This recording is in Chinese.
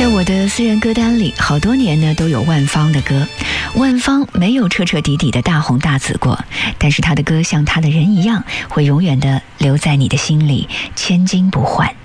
在我的私人歌单里，好多年呢都有万芳的歌。万芳没有彻彻底底的大红大紫过，但是她的歌像她的人一样，会永远的留在你的心里，千金不换。